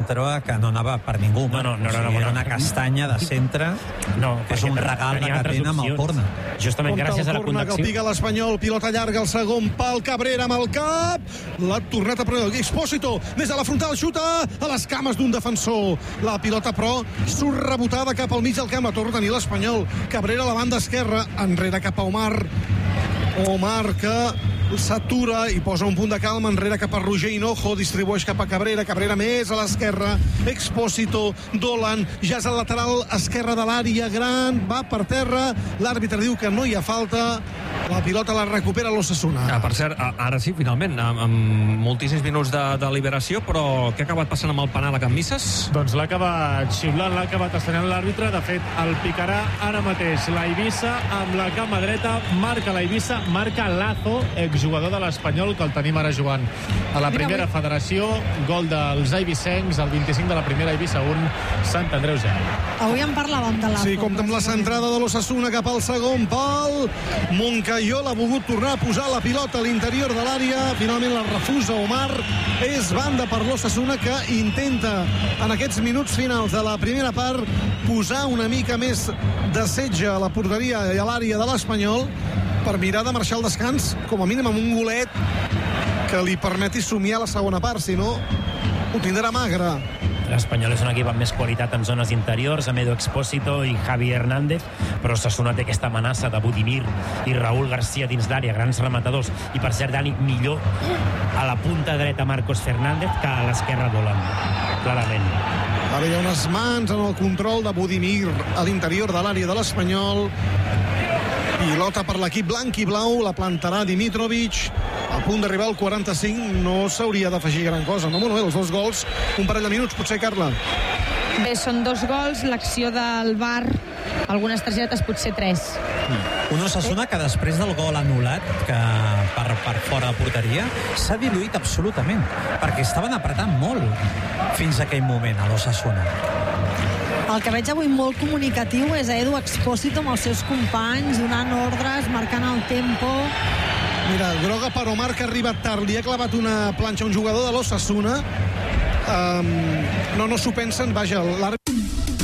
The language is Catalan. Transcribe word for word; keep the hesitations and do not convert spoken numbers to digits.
centre que no anava per ningú. No, no, no, o sigui, no, no, era una castanya de centre, no, que és un regal de Catena amb el córner. Justament Compte gràcies a la el córner que el connexió. pica l'Espanyol, pilota llarga, el segon pal, Cabrera amb el cap, l'ha tornat a prendre Expósito, des de la frontal, xuta a les cames d'un defensor. La pilota, però, surt rebotada cap al mig del camp, la torna a tenir l'Espanyol. Cabrera a la banda esquerra, enrere cap a Omar. Omar que s'atura i posa un punt de calma, enrere cap a Roger Hinojo, distribueix cap a Cabrera, Cabrera més a l'esquerra, Expósito, Dolan, ja és al lateral esquerra de l'àrea gran, va per terra, l'àrbitre diu que no hi ha falta, la pilota la recupera l'Osasuna. Ah, per cert, ara sí, finalment, amb, amb moltíssims minuts de, de liberació, però què ha acabat passant amb el penal a Can Misses? Doncs l'ha acabat xiulant, l'ha acabat assenyant l'àrbitre. De fet, el picarà ara mateix la Eivissa amb la cama dreta, marca la Eivissa, marca Lazo, exjugador de l'Espanyol, que el tenim ara jugant a la primera federació. Gol dels eivissencs, el vint-i-cinc de la primera, Eivissa un, Sant Andreu zero. Avui en parlàvem de Lazo. Sí, compta amb la centrada de l'Osasuna cap al segon pal. Moncayol ha volgut tornar a posar la pilota a l'interior de l'àrea. Finalment la refusa Omar. És banda per l'Osasuna, que intenta en aquests minuts finals de la primera part posar una mica més de setge a la porteria i a l'àrea de l'Espanyol per mirar de marxar al descans, com a mínim amb un golet que li permeti somiar la segona part, si no ho tindrà magre. L'Espanyol és un equip amb més qualitat en zones interiors, amb Edo Expósito i Javi Hernández, però Osasuna té aquesta amenaça de Budimir i Raúl García dins d'àrea, grans rematadors, i per cert, Dani, millor a la punta dreta Marcos Fernández que a l'esquerra Dolan, clarament. Ara hi ha unes mans en el control de Budimir a l'interior de l'àrea de l'Espanyol. Pilota per l'equip blanc i blau, la plantarà Dimitrovic. A punt d'arribar al quaranta-cinc, no s'hauria d'afegir gran cosa. No, bueno, els dos gols, un parell de minuts, potser, Carla. Bé, són dos gols, l'acció del V A R, algunes targetes, potser tres. Un Osasuna que després del gol anul·lat, que per, per fora de porteria, s'ha diluït absolutament, perquè estaven apretant molt fins a aquell moment a l'Osasuna. El que veig avui molt comunicatiu és a Edu Expósito amb els seus companys, donant ordres, marcant el tempo. Mira, groga per Omar, que ha arribat tard, li ha clavat una planxa a un jugador de l'Osasuna. Um, no, no s'ho pensen, vaja, l'àrbitre